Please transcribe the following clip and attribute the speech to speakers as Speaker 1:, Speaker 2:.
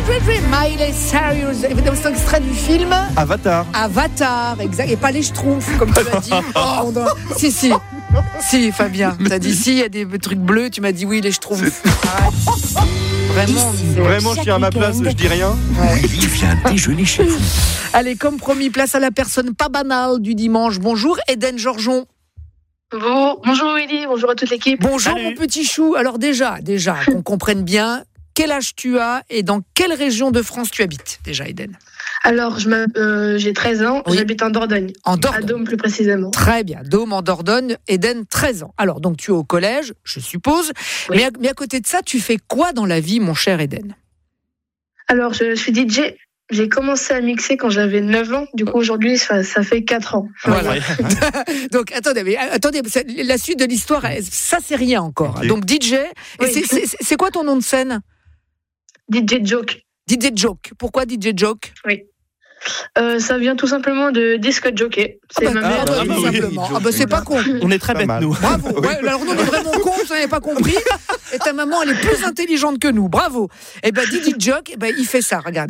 Speaker 1: Miley Cyrus. Évidemment, c'est un extrait du film Avatar, exact. Et pas les Schtroumpfs, comme tu l'as dit. Si, Fabien. T'as dit si, il y a des trucs bleus. Tu m'as dit oui, les Schtroumpfs.
Speaker 2: Vraiment, je suis à ma place, je dis rien.
Speaker 3: Willy vient déjeuner chez vous.
Speaker 1: Allez, comme promis, place à la personne pas banale du dimanche. Bonjour, Eden Georgeon.
Speaker 4: Bonjour Willy, bonjour à toute l'équipe.
Speaker 1: Bonjour mon petit chou. Alors déjà, qu'on comprenne bien, quel âge tu as et dans quelle région de France tu habites déjà, Eden?
Speaker 4: Alors, j'ai 13 ans, oui. J'habite en Dordogne.
Speaker 1: En Dordogne.
Speaker 4: À Dôme plus précisément.
Speaker 1: Très bien, Dôme en Dordogne, Eden, 13 ans. Alors, donc tu es au collège, je suppose, oui. mais à côté de ça, tu fais quoi dans la vie, mon cher Eden?
Speaker 4: Alors, je suis DJ. J'ai commencé à mixer quand j'avais 9 ans. Du coup, aujourd'hui, ça fait 4 ans.
Speaker 1: Voilà. Donc, attendez, la suite de l'histoire, ça, c'est rien encore. Okay. Donc, DJ, oui. Et c'est quoi ton nom de scène?
Speaker 4: DJ Joke.
Speaker 1: DJ Joke. Pourquoi DJ Joke?
Speaker 4: Oui. Ça vient tout simplement de disque jockey. C'est ma mère.
Speaker 1: Tout simplement. C'est pas con.
Speaker 2: On est très bêtes, nous.
Speaker 1: Bravo. Ouais, alors nous, on est vraiment cons, vous n'avez pas compris. Et ta maman, elle est plus intelligente que nous. Bravo. Et DJ Joke, il fait ça. Regardez.